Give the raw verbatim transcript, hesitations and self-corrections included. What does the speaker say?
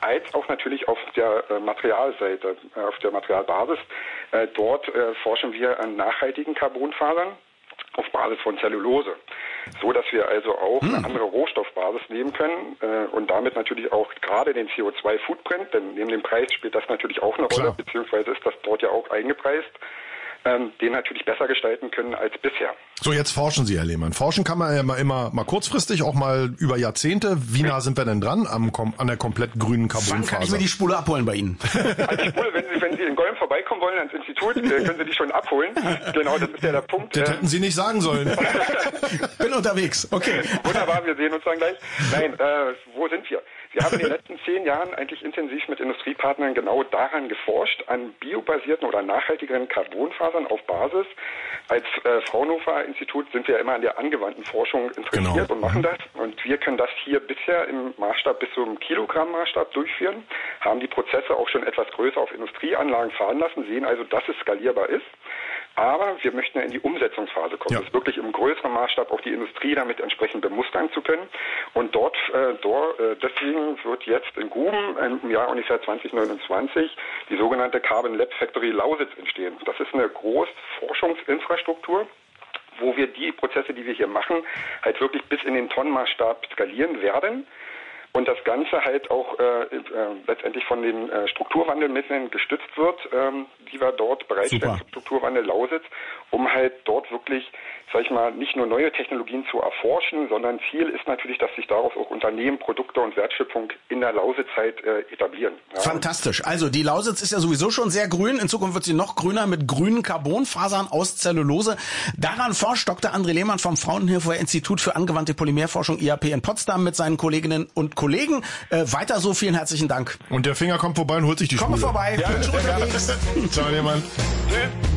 als auch natürlich auf der äh, Materialseite, äh, auf der Materialbasis. Äh, dort äh, forschen wir an nachhaltigen Carbonfasern auf Basis von Zellulose, so dass wir also auch hm. eine andere Rohstoffbasis nehmen können äh, und damit natürlich auch gerade den C O zwei Footprint, denn neben dem Preis spielt das natürlich auch eine Rolle, beziehungsweise ist das dort ja auch eingepreist, ähm, den natürlich besser gestalten können als bisher. So, jetzt forschen Sie, Herr Lehmann. Forschen kann man ja immer, immer mal kurzfristig, auch mal über Jahrzehnte. Wie nah sind wir denn dran am, an der komplett grünen Carbonfaser? Wann kann ich mir die Spule abholen bei Ihnen? Also die Spule, wenn Sie, wenn Sie in Golm vorbeikommen wollen ans Institut, äh, können Sie die schon abholen. Genau, das ist ja der Punkt. Das hätten Sie nicht sagen sollen. Bin unterwegs, okay. Wunderbar, wir sehen uns dann gleich. Nein, äh, wo sind wir? Wir haben in den letzten zehn Jahren eigentlich intensiv mit Industriepartnern genau daran geforscht, an biobasierten oder nachhaltigeren Carbonfasern auf Basis. Als äh, Fraunhofer Institut sind wir immer an der angewandten Forschung interessiert genau. und machen das. Und wir können das hier bisher im Maßstab bis zum Kilogramm-Maßstab durchführen, haben die Prozesse auch schon etwas größer auf Industrieanlagen fahren lassen, sehen also, dass es skalierbar ist. Aber wir möchten ja in die Umsetzungsphase kommen, ja. das wirklich im größeren Maßstab auch die Industrie damit entsprechend bemustern zu können. Und dort, äh, dort äh, deswegen wird jetzt in Guben im Jahr ungefähr zwanzig neunundzwanzig die sogenannte Carbon Lab Factory Lausitz entstehen. Das ist eine Großforschungsinfrastruktur, wo wir die Prozesse, die wir hier machen, halt wirklich bis in den Tonnenmaßstab skalieren werden. Und das Ganze halt auch äh, äh, letztendlich von den äh, Strukturwandelmitteln gestützt wird, ähm, die wir dort bereitstellen, Strukturwandel Lausitz, um halt dort wirklich, sag ich mal, nicht nur neue Technologien zu erforschen, sondern Ziel ist natürlich, dass sich daraus auch Unternehmen, Produkte und Wertschöpfung in der Lausitz halt äh, etablieren. Ja. Fantastisch. Also die Lausitz ist ja sowieso schon sehr grün. In Zukunft wird sie noch grüner mit grünen Carbonfasern aus Zellulose. Daran forscht Doktor André Lehmann vom Fraunhofer Institut für angewandte Polymerforschung I A P in Potsdam mit seinen Kolleginnen und Kollegen. Äh, weiter so, vielen herzlichen Dank. Und der Finger kommt vorbei und holt sich die Spule. Komme vorbei. Ja, bin schon unterwegs. Ciao, Lehmann. Tschüss.